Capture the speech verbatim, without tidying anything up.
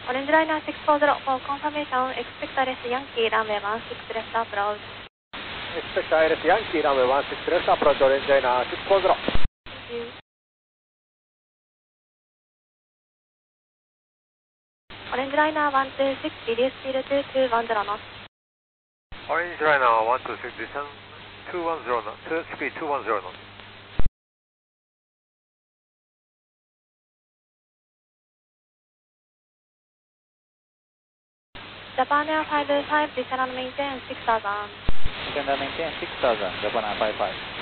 Orange Liner six four zero for confirmation, expect I L S Yankee runway one six left approach. Expect I L S Yankee runway one six left approach, Orange Liner six four zero. Thank you. Orange Liner one two six, reduce speed to two one zero knots. Orange Liner one two six, descend two one zero knots, speed two one zero knots. Japan Air five five, descend and maintain six thousand. Descend and maintain six thousand, Japan Air five five.